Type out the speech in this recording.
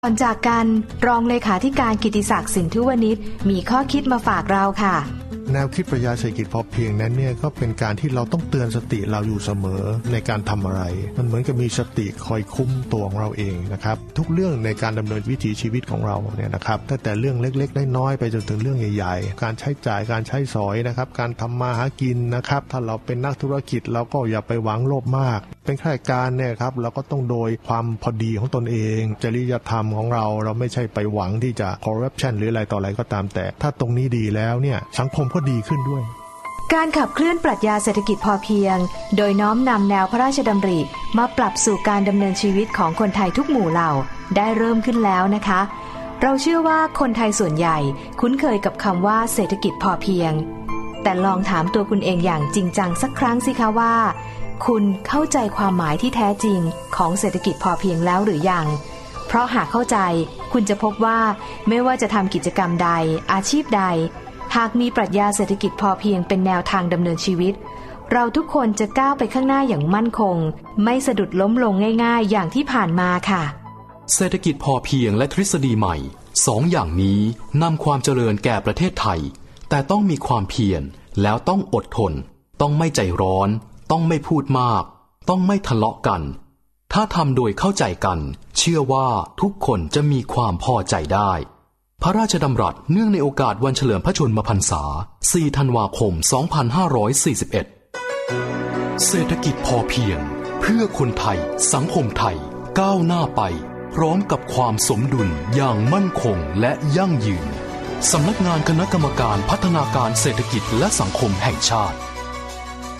ก่อนจากกันรองเลขาธิการกิติศักดิ์สินธุวณิชมีข้อคิดมาฝากเราค่ะแนวคิดปรัชญาเศรษฐกิจพอเพียงนั้นเนี่ยก็เป็นการที่เราต้องเตือนสติเราอยู่เสมอในการทำอะไรมันเหมือนกับมีสติคอยคุ้มตัวของเราเองนะครับทุกเรื่องในการดำเนินวิถีชีวิตของเราเนี่ยนะครับตั้งแต่เรื่องเล็กๆน้อยๆไปจนถึงเรื่องใหญ่ๆการใช้จ่ายการใช้สอยนะครับการทำมาหากินนะครับถ้าเราเป็นนักธุรกิจเราก็อย่าไปหวังโลภมากเป็นข้าราชการเนี่ยครับเราก็ต้องโดยความพอดีของตนเองจริยธรรมของเราไม่ใช่ไปหวังที่จะคอร์รัปชันหรืออะไรต่ออะไรก็ตามแต่ถ้าตรงนี้ดีแล้วเนี่ยสังคมก็ดีขึ้นด้วยการขับเคลื่อนปรัชญาเศรษฐกิจพอเพียงโดยน้อมนำแนวพระราชดำริมาปรับสู่การดำเนินชีวิตของคนไทยทุกหมู่เหล่าได้เริ่มขึ้นแล้วนะคะเราเชื่อว่าคนไทยส่วนใหญ่คุ้นเคยกับคำว่าเศรษฐกิจพอเพียงแต่ลองถามตัวคุณเองอย่างจริงจังสักครั้งสิคะว่าคุณเข้าใจความหมายที่แท้จริงของเศรษฐกิจพอเพียงแล้วหรือยังเพราะหากเข้าใจคุณจะพบว่าไม่ว่าจะทำกิจกรรมใดอาชีพใดหากมีปรัชญาเศรษฐกิจพอเพียงเป็นแนวทางดำเนินชีวิตเราทุกคนจะก้าวไปข้างหน้าอย่างมั่นคงไม่สะดุดล้มลงง่ายๆอย่างที่ผ่านมาค่ะเศรษฐกิจพอเพียงและทฤษฎีใหม่สองอย่างนี้นำความเจริญแก่ประเทศไทยแต่ต้องมีความเพียรแล้วต้องอดทนต้องไม่ใจร้อนต้องไม่พูดมากต้องไม่ทะเลาะกันถ้าทำโดยเข้าใจกันเชื่อว่าทุกคนจะมีความพอใจได้พระราชดำรัสเนื่องในโอกาสวันเฉลิมพระชนมพรรษา 4 ธันวาคม 2541 เศรษฐกิจพอเพียงเพื่อคนไทยสังคมไทยก้าวหน้าไปพร้อมกับความสมดุลอย่างมั่นคงและยั่งยืนสำนักงานคณะกรรมการพัฒนาการเศรษฐกิจและสังคมแห่งชาติ